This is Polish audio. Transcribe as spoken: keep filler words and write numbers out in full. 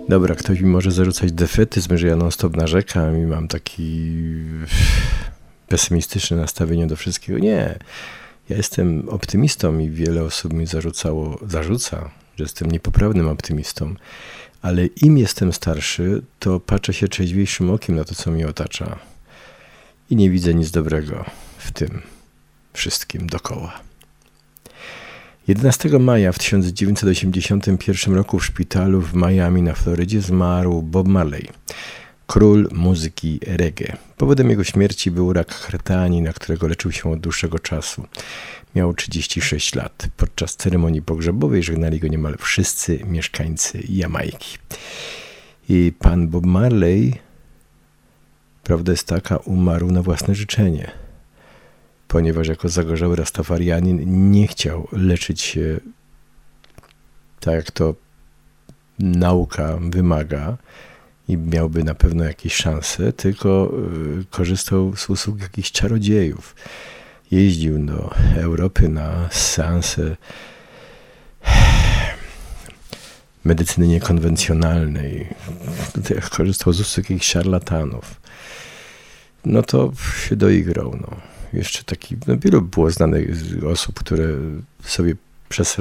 Dobra, ktoś mi może zarzucać defetyzm, że ja non-stop narzekam i mam taki pesymistyczne nastawienie do wszystkiego. Nie. Ja jestem optymistą i wiele osób mi zarzucało, zarzuca, że jestem niepoprawnym optymistą, ale im jestem starszy, to patrzę się trzeźwiejszym okiem na to, co mnie otacza i nie widzę nic dobrego w tym wszystkim dokoła. jedenastego maja w tysiąc dziewięćset osiemdziesiątym pierwszym roku w szpitalu w Miami na Florydzie zmarł Bob Marley, król muzyki reggae. Powodem jego śmierci był rak krtani, na którego leczył się od dłuższego czasu. Miał trzydzieści sześć lat. Podczas ceremonii pogrzebowej żegnali go niemal wszyscy mieszkańcy Jamajki. I pan Bob Marley, prawda jest taka, umarł na własne życzenie, ponieważ jako zagorzały rastafarianin nie chciał leczyć się tak, jak to nauka wymaga i miałby na pewno jakieś szanse, tylko korzystał z usług jakichś czarodziejów. Jeździł do Europy na seanse medycyny niekonwencjonalnej. Korzystał z usług jakichś szarlatanów. No to się doigrał. No. Jeszcze taki, no wielu było znanych osób, które sobie przez